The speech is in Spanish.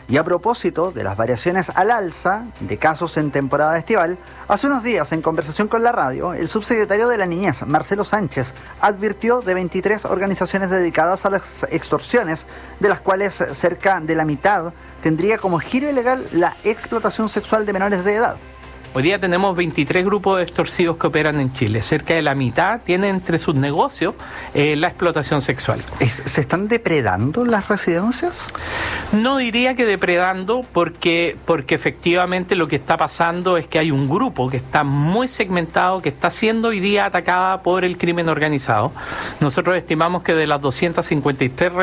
Y a propósito de las variaciones al alza de casos en temporada estival, hace unos días, en conversación con la radio, el subsecretario de la Niñez, Marcelo Sánchez, advirtió de 23 organizaciones dedicadas a las extorsiones, de las cuales cerca de la mitad tendría como giro ilegal la explotación sexual de menores de edad. Hoy día tenemos 23 grupos extorsivos que operan en Chile. Cerca de la mitad tienen entre sus negocios la explotación sexual. ¿Se están depredando las residencias? No diría que depredando, porque efectivamente lo que está pasando es que hay un grupo que está muy segmentado, que está siendo hoy día atacada por el crimen organizado. Nosotros estimamos que de las 253